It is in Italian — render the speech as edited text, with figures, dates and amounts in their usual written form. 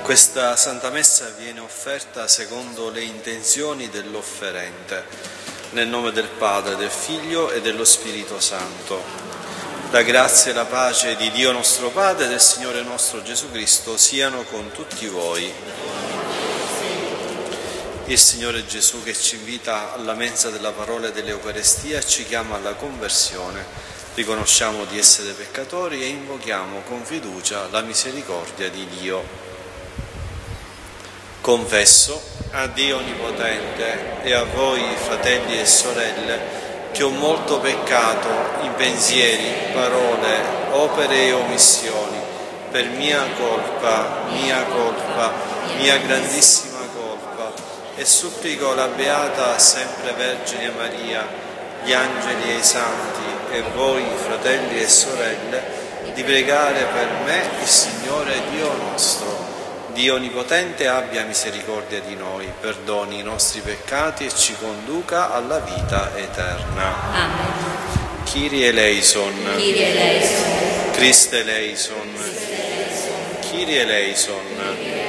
Questa Santa Messa viene offerta secondo le intenzioni dell'offerente, nel nome del Padre, del Figlio e dello Spirito Santo. La grazia e la pace di Dio nostro Padre e del Signore nostro Gesù Cristo siano con tutti voi. Il Signore Gesù, che ci invita alla mensa della parola e dell'Eucarestia, ci chiama alla conversione. Riconosciamo di essere peccatori e invochiamo con fiducia la misericordia di Dio. Confesso a Dio Onnipotente e a voi, fratelli e sorelle, che ho molto peccato in pensieri, parole, opere e omissioni, per mia colpa, mia grandissima colpa, e supplico la Beata sempre Vergine Maria, gli angeli e i santi, e voi, fratelli e sorelle, di pregare per me il Signore Dio nostro. Dio Onnipotente abbia misericordia di noi, perdoni i nostri peccati e ci conduca alla vita eterna. Amen. Kyrie eleison. Kyrie eleison. Christe eleison. Kyrie eleison.